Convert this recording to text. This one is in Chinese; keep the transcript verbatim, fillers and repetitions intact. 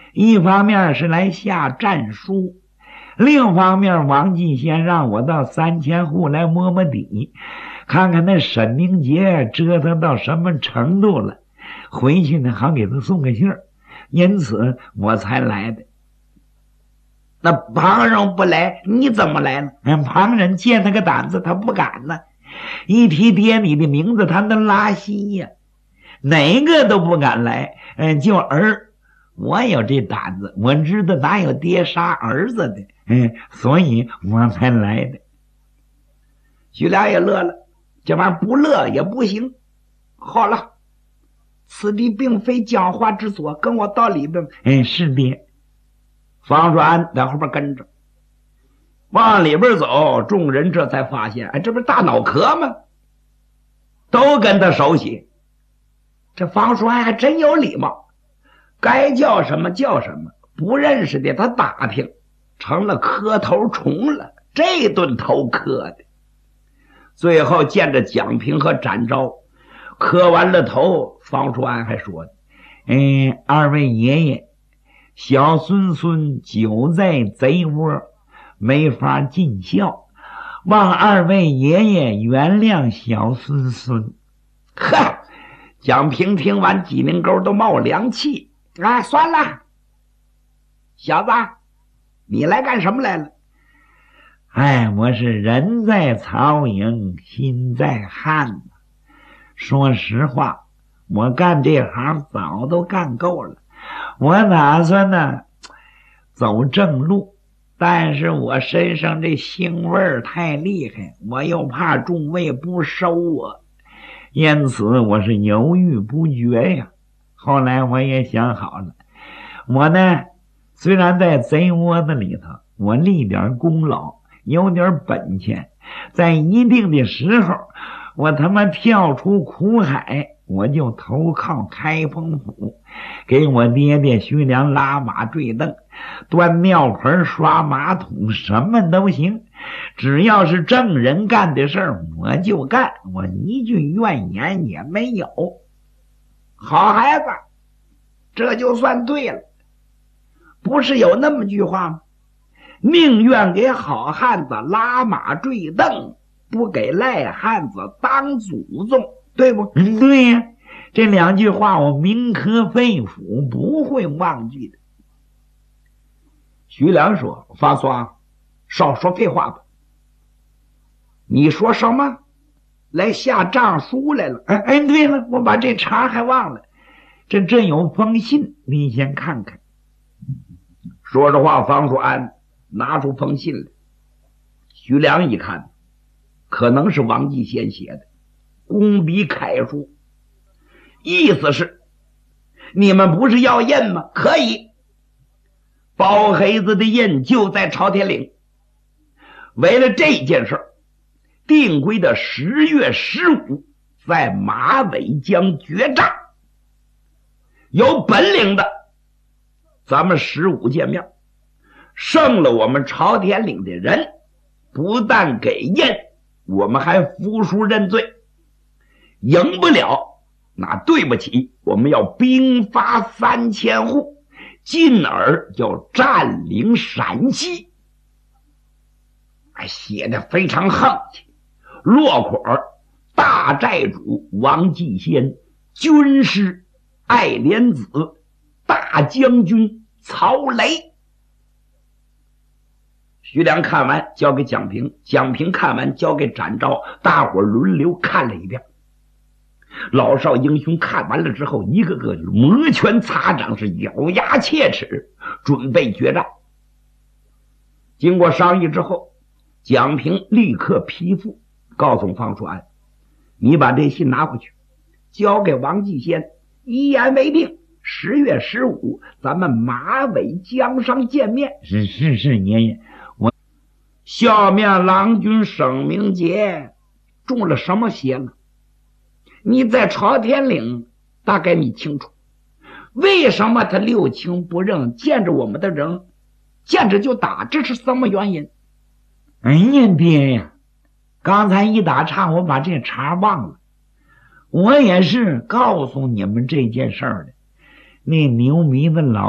一方面是来下战书，另一方面王继先让我到三千户来摸摸底，看看那沈明杰折腾到什么程度了，回去呢好给他送个信儿，因此我才来的。 那旁人不来，你怎么来呢？ 嗯，旁人见他个胆子，他不敢呢。一提爹你的名字，他能拉稀呀，哪个都不敢来。嗯，就儿，我有这胆子，我知道哪有爹杀儿子的，嗯，所以我才来的。 徐良也乐了，这玩意儿不乐也不行。好了，此地并非讲话之所，跟我到里边。 嗯，是爹。 方若安在后边跟着，往里边走，众人这才发现，哎，这不是大脑壳吗？都跟他熟悉。这方若安还真有礼貌，该叫什么叫什么，不认识的他打听，成了磕头虫了。这顿头磕的，最后见着蒋平和展昭，磕完了头，方若安还说：“ 嗯，二位爷爷。”小孙孙久在贼窝，没法尽孝，望二位爷爷原谅小孙孙。 呵，蒋平听完几拧沟都冒凉气。哎，算了，小子，你来干什么来了？ 哎，我是人在曹营心在汉。说实话，我干这行早都干够了，我打算呢走正路，但是我身上这腥味儿太厉害，我又怕众位不收我，因此我是犹豫不决呀。后来我也想好了，我呢虽然在贼窝子里头我立点功劳，有点本钱，在一定的时候我他妈跳出苦海，我就投靠开封府，给我爹爹徐良拉马坠镫，端庙盆刷马桶，什么都行，只要是正人干的事儿我就干，我一句怨言也没有。 好孩子，这就算对了。不是有那么句话吗？宁愿给好汉子拉马坠镫，不给赖汉子当祖宗，对不？ 嗯，对呀，这两句话我铭刻肺腑，不会忘记的。 徐良说：“发刷，少说废话吧。你说什么？来下诏书来了？ 哎哎，对了，我把这茬还忘了，这这有封信，你先看看。” 说着话，方若安拿出封信来。徐良一看，可能是王继先写的，工笔楷书，意思是你们不是要印吗？可以，包黑子的印就在朝天岭。为了这件事，定规的十月十五在马尾江决战，有本领的咱们十五见面，胜了我们朝天岭的人，不但给印，我们还服输认罪。赢不了，那对不起，我们要兵发三千户，进而要占领陕西。哎，写的非常横气。落款大寨主王继先，军师爱莲子，大将军曹雷。徐良看完交给蒋平，蒋平看完交给展昭，大伙轮流看了一遍。老少英雄看完了之后，一个个摩拳擦掌，是咬牙切齿，准备决战。经过商议之后，蒋平立刻批复，告诉方叔安：“你把这信拿回去，交给王继先，一言为定。十月十五，咱们马尾江上见面。” 是是是，爷爷，我笑面郎君沈明杰中了什么邪了？你在朝天岭，大概你清楚，为什么他六亲不认，见着我们的人见着就打，这是什么原因？ 哎呀，爹呀，刚才一打岔，我把这茬忘了。我也是告诉你们这件事儿的。那牛鼻子老